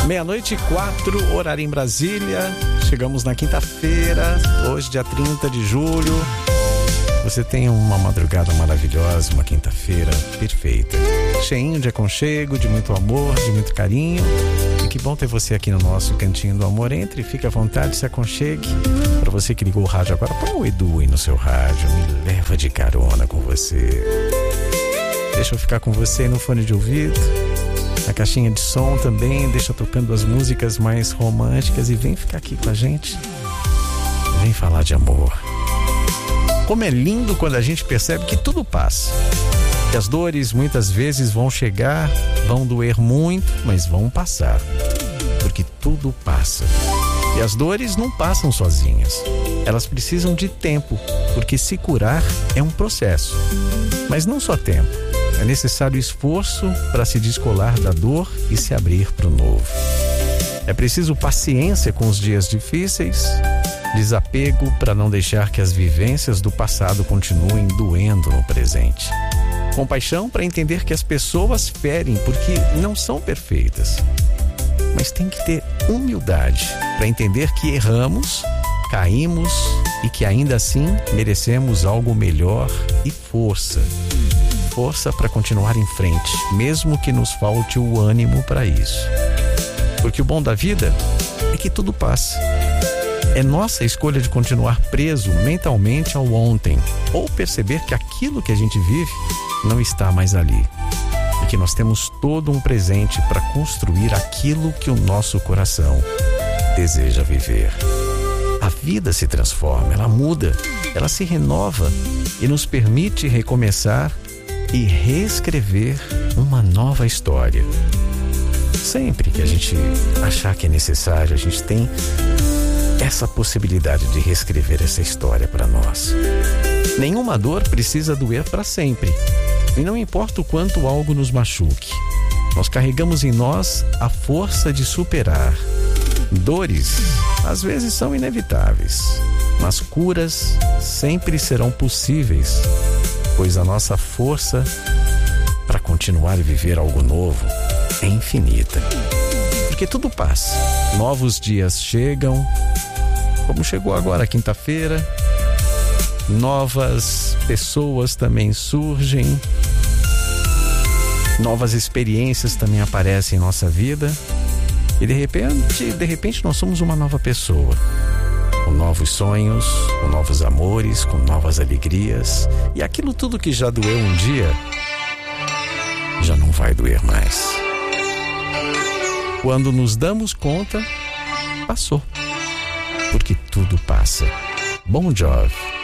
meia-noite e 4, horário em Brasília. Chegamos na quinta-feira, hoje dia 30 de julho. Você tem uma madrugada maravilhosa, uma quinta-feira perfeita, cheinho de aconchego, de muito amor, de muito carinho. E que bom ter você aqui no nosso Cantinho do Amor. Entre, fique à vontade, se aconchegue. Para você que ligou o rádio agora, põe o Edu aí no seu rádio, me leva de carona com você. Deixa eu ficar com você aí no fone de ouvido, na caixinha de som também, deixa tocando as músicas mais românticas e vem ficar aqui com a gente. Vem falar de amor. Como é lindo quando a gente percebe que tudo passa. Que as dores muitas vezes vão chegar, vão doer muito, mas vão passar. Porque tudo passa. E as dores não passam sozinhas. Elas precisam de tempo, porque se curar é um processo. Mas não só tempo. É necessário esforço para se descolar da dor e se abrir para o novo. É preciso paciência com os dias difíceis, desapego para não deixar que as vivências do passado continuem doendo no presente. Compaixão para entender que as pessoas ferem porque não são perfeitas. Mas tem que ter humildade para entender que erramos, caímos e que ainda assim merecemos algo melhor e força. Força para continuar em frente, mesmo que nos falte o ânimo para isso. Porque o bom da vida é que tudo passa. É nossa escolha de continuar preso mentalmente ao ontem, ou perceber que aquilo que a gente vive não está mais ali. E que nós temos todo um presente para construir aquilo que o nosso coração deseja viver. A vida se transforma, ela muda, ela se renova e nos permite recomeçar e reescrever uma nova história. Sempre que a gente achar que é necessário, a gente tem essa possibilidade de reescrever essa história para nós. Nenhuma dor precisa doer para sempre. E não importa o quanto algo nos machuque, nós carregamos em nós a força de superar. Dores, às vezes, são inevitáveis, mas curas sempre serão possíveis, pois a nossa força para continuar e viver algo novo é infinita. Porque tudo passa, novos dias chegam, como chegou agora quinta-feira, novas pessoas também surgem, novas experiências também aparecem em nossa vida e de repente nós somos uma nova pessoa, com novos sonhos, com novos amores, com novas alegrias, e aquilo tudo que já doeu um dia já não vai doer mais. Quando nos damos conta, passou. Porque tudo passa. Bon Jovi.